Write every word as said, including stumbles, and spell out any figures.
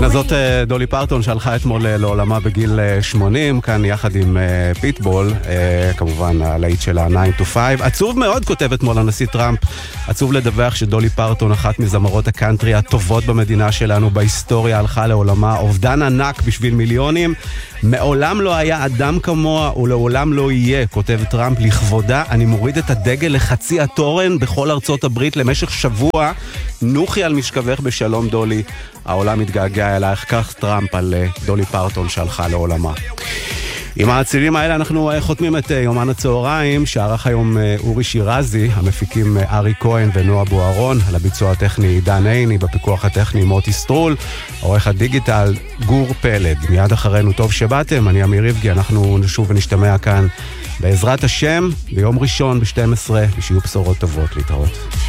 כן, אז זאת דולי פרטון שהלכה אתמול לעולמה בגיל שמונים, כאן יחד עם פיטבול, כמובן הלהיט שלה ניין טו פייב. עצוב מאוד, כותב אתמול הנשיא טראמפ, עצוב לדווח שדולי פרטון, אחת מזמרות הקאנטרי הטובות במדינה שלנו בהיסטוריה, הלכה לעולמה. אובדן ענק בשביל מיליונים. מעולם לא היה אדם כמוה ולעולם לא יהיה, כותב טראמפ. לכבודה אני מוריד את הדגל לחצי התורן בכל ארצות הברית למשך שבוע. נוחי על משכבך בשלום דולי, העולם מתגעגע אלייך. כך טראמפ על דולי פרטון שהלכה לעולמה. עם הצירים האלה אנחנו חותמים את יומן הצהריים, שערך היום אורי שירזי, המפיקים ארי כהן ונועה בוארון, על הביצוע הטכני דן עיני, בפיקוח הטכני מוטי סטרול, עורך הדיגיטל גור פלד. מיד אחרינו טוב שבאתם, אני אמיר ריבגי, אנחנו נשוב ונשתמע כאן בעזרת השם ביום ראשון ב-שתים עשרה, ושיהיו בשורות טובות. להתראות.